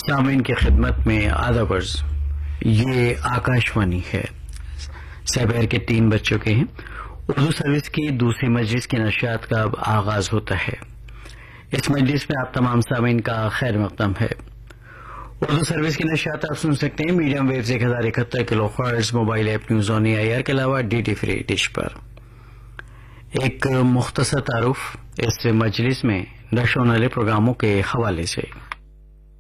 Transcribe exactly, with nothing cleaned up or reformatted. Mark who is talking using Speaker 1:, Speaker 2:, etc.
Speaker 1: सामीन की खिदमत में आदाब अर्ज़। ये आकाशवाणी है। सवेर के तीन बज चुके हैं। उर्दू सर्विस की दूसरी मजलिस की नशियात का अब आगाज होता है। इस मजलिस में आप तमाम सामीन का खैर मकदम है। उर्दू सर्विस की नशियात आप सुन सकते हैं मीडियम वेव्स एक हजार इकहत्तर kilo hertz, mobile app news on A I R के अलावा डी टी फ्री डिश पर। एक मुख्तसर तारुफ इस मजलिस में नशो नले प्रोग्रामों के हवाले से।